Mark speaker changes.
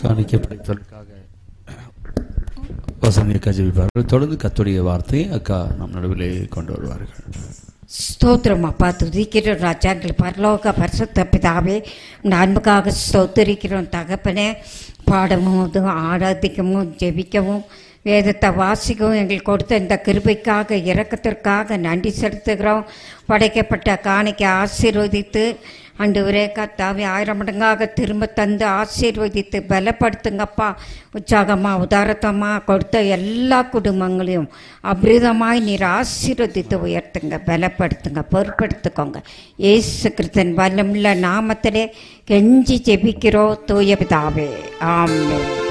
Speaker 1: காணிக்கை படைத்தலுக்காக வசந்தி அக்கா ஜெபிப்பார்கள். தொடர்ந்து கர்த்தருடைய வார்த்தையை அக்கா நம் நடுவிலே கொண்டு வருவார்கள்.
Speaker 2: ஸ்தோத்திரம் அப்பா, துதிக்கிறோம் ராஜா. எங்கள் பரலோக பரிசுத்த பிதாவே, உங்கள் அன்புக்காக ஸ்தோத்திரிக்கிறோம் தகப்பனே. பாடவும் ஆராதிக்கவும் ஜெபிக்கவும் வேதத்தை வாசிக்கவும் எங்களுக்கு கொடுத்த இந்த கிருபைக்காக இரக்கத்திற்காக நன்றி செலுத்துகிறோம். படைக்கப்பட்ட காணிக்கை ஆசீர்வதித்து ஆண்டவரே கர்த்தாவே 1000 மடங்காக திரும்ப தந்து ஆசீர்வதித்து பலப்படுத்துங்கப்பா. உற்சாகமாக உதாரத்தமாக கொடுத்த எல்லா குடும்பங்களையும் அபிரிதமாய் நீர் ஆசீர்வதித்து உயர்த்துங்க, பலப்படுத்துங்க, பொறுப்படுத்திக்கோங்க. இயேசு கிறிஸ்துவின் வல்லமுள்ள நாமத்திலே கெஞ்சி ஜெபிக்கிறோம் தூய பிதாவே, ஆமென்.